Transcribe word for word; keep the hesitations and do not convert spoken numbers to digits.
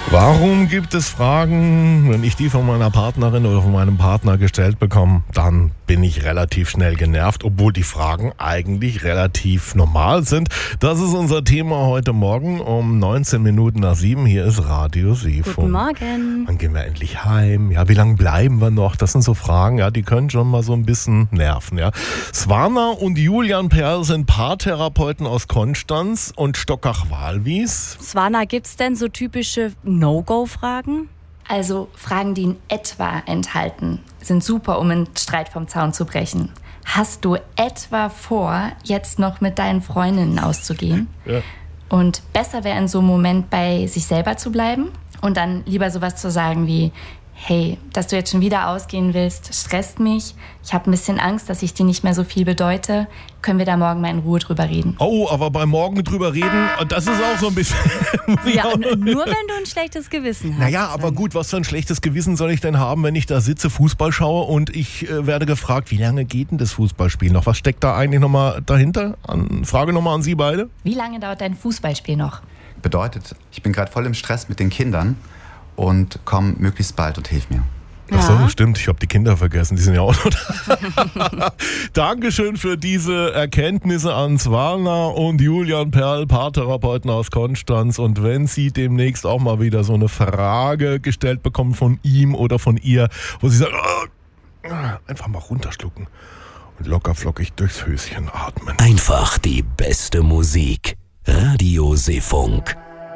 Warum gibt es Fragen, wenn ich die von meiner Partnerin oder von meinem Partner gestellt bekomme, dann bin ich relativ schnell genervt, obwohl die Fragen eigentlich relativ normal sind. Das ist unser Thema heute Morgen um neunzehn Minuten nach sieben. Hier ist Radio Seefunk. Guten Morgen. Dann gehen wir endlich heim. Ja, wie lange bleiben wir noch? Das sind so Fragen, ja, die können schon mal so ein bisschen nerven. Ja. Swana und Julian Perl sind Paartherapeuten aus Konstanz und Stockach-Walwies. Swana, gibt's denn so typische No-Go-Fragen? Also Fragen, die in etwa enthalten, sind super, um einen Streit vom Zaun zu brechen. Hast du etwa vor, jetzt noch mit deinen Freundinnen auszugehen? Ja. Und besser wäre in so einem Moment bei sich selber zu bleiben und dann lieber sowas zu sagen wie: Hey, dass du jetzt schon wieder ausgehen willst, stresst mich. Ich habe ein bisschen Angst, dass ich dir nicht mehr so viel bedeute. Können wir da morgen mal in Ruhe drüber reden? Oh, aber bei morgen drüber reden, das ist auch so ein bisschen... Ja, und nur wenn du ein schlechtes Gewissen hast. Naja, aber gut, was für ein schlechtes Gewissen soll ich denn haben, wenn ich da sitze, Fußball schaue und ich äh, werde gefragt, wie lange geht denn das Fußballspiel noch? Was steckt da eigentlich nochmal dahinter? An, Frage nochmal an Sie beide. Wie lange dauert dein Fußballspiel noch? Bedeutet, ich bin gerade voll im Stress mit den Kindern und komm möglichst bald und hilf mir. Ach so, stimmt, ich habe die Kinder vergessen, die sind ja auch noch da. Dankeschön für diese Erkenntnisse an Swana und Julian Perl, Paartherapeuten aus Konstanz. Und wenn Sie demnächst auch mal wieder so eine Frage gestellt bekommen von ihm oder von ihr, wo Sie sagen, oh, einfach mal runterschlucken und locker flockig durchs Höschen atmen. Einfach die beste Musik. Radio Seefunk.